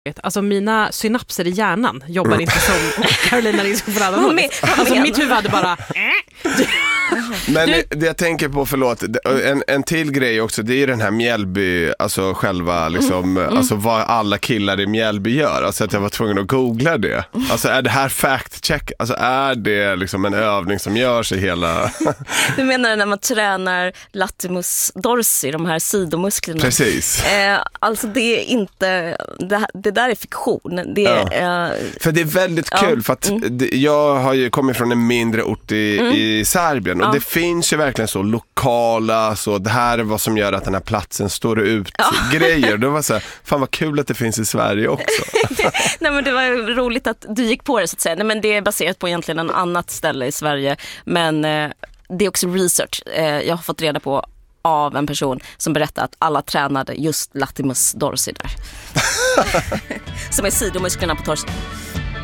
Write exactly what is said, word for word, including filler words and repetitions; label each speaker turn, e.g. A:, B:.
A: Alltså mina synapser i hjärnan jobbar inte som Carolina Ringskog för alla. Alltså mitt huvud hade bara...
B: Men du... det jag tänker på, förlåt, en, en till grej också, det är den här Mjällby, alltså själva liksom, mm. alltså vad alla killar i Mjällby gör. Alltså att jag var tvungen att googla det. Alltså är det här fact check? Alltså är det liksom en övning som görs i hela...
C: Du menar när man tränar latimus dorsi, de här sidomusklerna?
B: Precis.
C: Eh, alltså det är inte, det, det där är fiktion. Det är,
B: ja.
C: eh...
B: För det är väldigt kul, ja. För att mm. det, jag har ju kommit från en mindre ort i, mm. i Serbien. Och ja. Det finns ju verkligen så lokala, så det här är vad som gör att den här platsen står ut ja. Grejer. Det var så här, fan vad kul att det finns i Sverige också.
C: Nej men det var roligt att du gick på det så att säga. Nej men det är baserat på egentligen en annat ställe i Sverige. Men eh, det är också research. Eh, jag har fått reda på av en person som berättade att alla tränade just latimus dorsi där. Som är sidomusklerna på torsen.